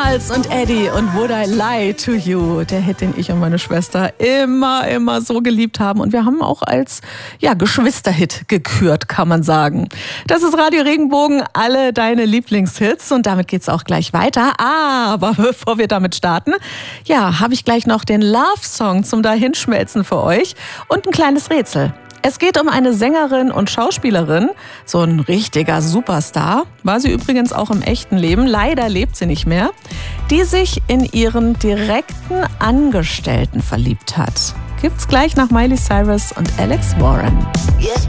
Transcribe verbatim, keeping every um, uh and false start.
Charles und Eddie und Would I Lie to You, der Hit, den ich und meine Schwester immer, immer so geliebt haben. Und wir haben auch als ja, Geschwisterhit gekürt, kann man sagen. Das ist Radio Regenbogen, alle deine Lieblingshits. Und damit geht's auch gleich weiter. Aber bevor wir damit starten, ja, habe ich gleich noch den Love-Song zum Dahinschmelzen für euch und ein kleines Rätsel. Es geht um eine Sängerin und Schauspielerin, so ein richtiger Superstar, war sie übrigens auch im echten Leben, leider lebt sie nicht mehr, die sich in ihren direkten Angestellten verliebt hat. Gibt's gleich nach Miley Cyrus und Alex Warren. Yes,